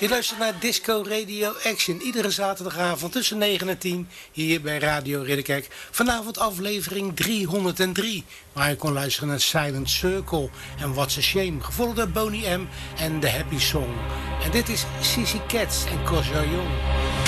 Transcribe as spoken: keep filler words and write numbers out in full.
Je luistert naar Disco Radio Action. Iedere zaterdagavond tussen negen en tien hier bij Radio Ridderkerk. Vanavond aflevering driehonderddrie. Waar je kon luisteren naar Silent Circle en What's a Shame. Gevolgd door Boney M en The Happy Song. En dit is Sissy Cats en Cause You're Young.